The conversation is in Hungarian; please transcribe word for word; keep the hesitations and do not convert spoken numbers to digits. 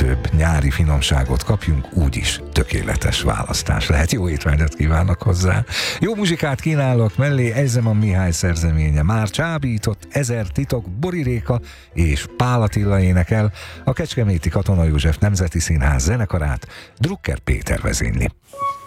legfelsőbb nyári finomságot kapjunk, úgyis tökéletes választás lehet. Jó étvágyat kívánok hozzá! Jó muzsikát kínálok mellé, Egyzeman Mihály szerzeménye, Már csábított, Ezer titok, Bori Réka és Pál Attila énekel, a Kecskeméti Katona József Nemzeti Színház zenekarát Drucker Péter vezényli.